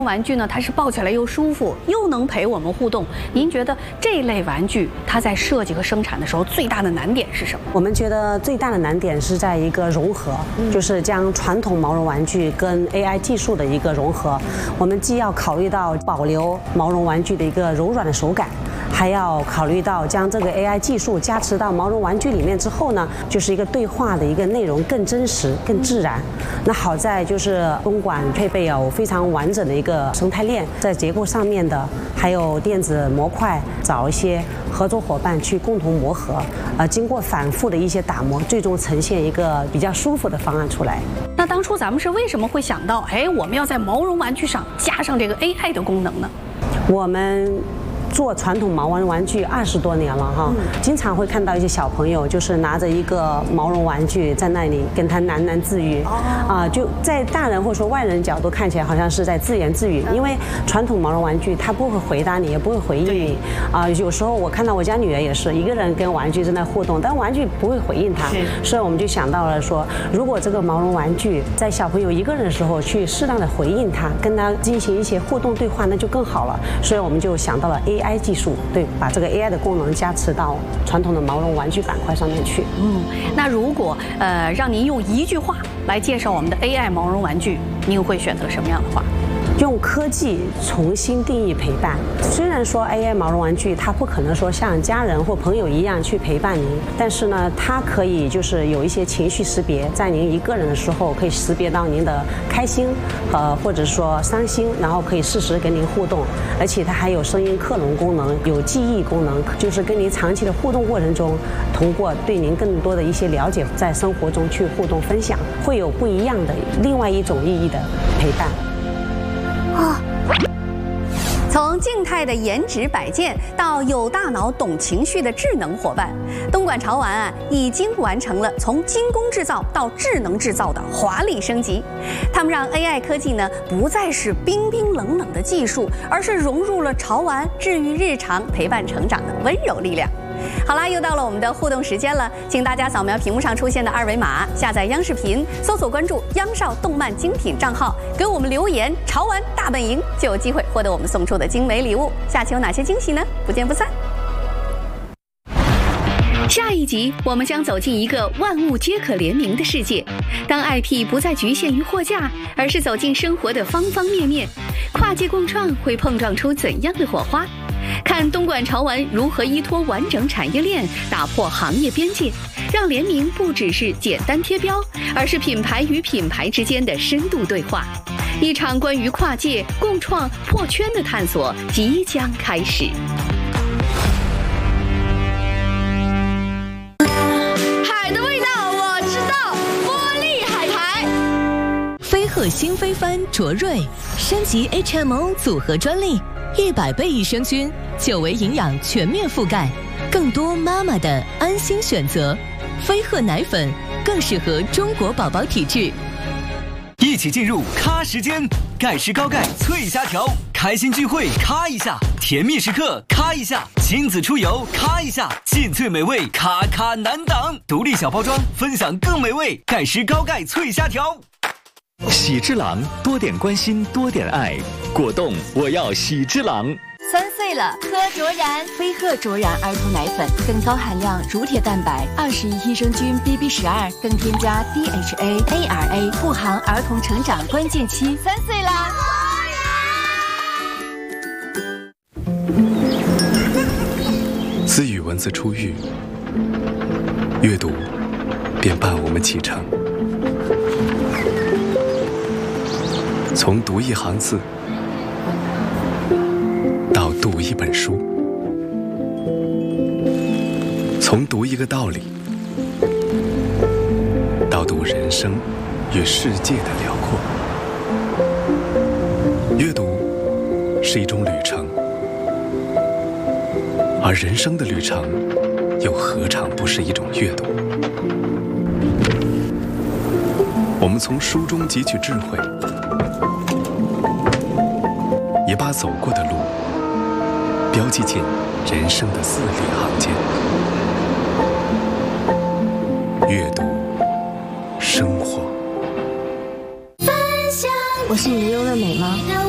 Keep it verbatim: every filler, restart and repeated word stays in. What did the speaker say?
玩具呢，它是抱起来又舒服，又能陪我们互动。您觉得这类玩具它在设计和生产的时候最大的难点是什么？ 我们觉得最大的难点是在一个融合，嗯、就是将传统毛绒玩具跟 A I 技术的一个融合。我们既要考虑到保留毛绒玩具的一个柔软的手感，还要考虑到将这个 A I 技术加持到毛绒玩具里面之后呢，就是一个对话的一个内容更真实、更自然。那好在就是东莞配备有非常完整的一个生态链，在结构上面的，还有电子模块，找一些合作伙伴去共同磨合，呃，经过反复的一些打磨，最终呈现一个比较舒服的方案出来。 那当初咱们是为什么会想到，哎，我们要在毛绒玩具上加上这个 A I 的功能呢？ 我们做传统毛绒玩具二十多年了哈，嗯、经常会看到一些小朋友就是拿着一个毛绒玩具在那里跟他喃喃自语，啊、哦呃，就在大人或者说外人角度看起来好像是在自言自语，因为传统毛绒玩具它不会回答你，也不会回应你，啊、呃，有时候我看到我家女儿也是一个人跟玩具在那互动，但玩具不会回应她，所以我们就想到了说，如果这个毛绒玩具在小朋友一个人的时候去适当的回应他，跟他进行一些互动对话，那就更好了，所以我们就想到了 A I。A I 技术，对，把这个 A I 的功能加持到传统的毛绒玩具板块上面去。 嗯，那如果呃让您用一句话来介绍我们的 A I 毛绒玩具，您会选择什么样的话？ 用科技重新定义陪伴。虽然说 A I 毛绒玩具它不可能说像家人或朋友一样去陪伴您，但是呢，它可以就是有一些情绪识别，在您一个人的时候可以识别到您的开心，呃，或者说伤心，然后可以适时跟您互动，而且它还有声音克隆功能，有记忆功能，就是跟您长期的互动过程中，通过对您更多的一些了解，在生活中去互动分享，会有不一样的另外一种意义的陪伴。 啊，从静态的颜值摆件到有大脑懂情绪的智能伙伴，东莞潮玩啊已经完成了从精工制造到智能制造的华丽升级。他们让 A I 科技呢不再是冰冰冷冷的技术，而是融入了潮玩治愈日常、陪伴成长的温柔力量。好啦，又到了我们的互动时间了，请大家扫描屏幕上出现的二维码，下载央视频，搜索关注央少动漫精品账号，给我们留言“潮玩大本营”，就有机会获得我们送出的精美礼物。下期有哪些惊喜呢？不见不散。下一集，我们将走进一个万物皆可联名的世界。当 I P 不再局限于货架，而是走进生活的方方面面，跨界共创会碰撞出怎样的火花？看东莞潮玩如何依托完整产业链打破行业边界，让联名不只是简单贴标，而是品牌与品牌之间的深度对话。一场关于跨界共创破圈的探索即将开始。 海的味道我知道，玻璃海苔。 飞鹤新飞帆卓瑞升级 H M O 组合专利。一百倍益生菌，久维营养全面覆盖，更多妈妈的安心选择。飞鹤奶粉更适合中国宝宝体质。 一起进入咖时间，盖世高钙脆虾条，开心聚会咔一下，甜蜜时刻咔一下，亲子出游咔一下，劲脆美味咔咔难挡。独立小包装，分享更美味。盖世高钙脆虾条。 喜之郎，多点关心，多点爱。果冻，我要喜之郎。 三岁了，喝卓然飞鹤卓然儿童奶粉，更高含量乳铁蛋白，二十亿益生菌 B B 十二，更添加 D H A A R A， 护航儿童成长关键期。三岁啦！ 自与文字初遇，阅读便伴我们启程。从读一行字到读一本书，从读一个道理到读人生与世界的辽阔。阅读是一种旅程，而人生的旅程又何尝不是一种阅读？我们从书中汲取智慧，也把走过的路标记进人生的字里行间。阅读，生活。 我是你的优乐美吗？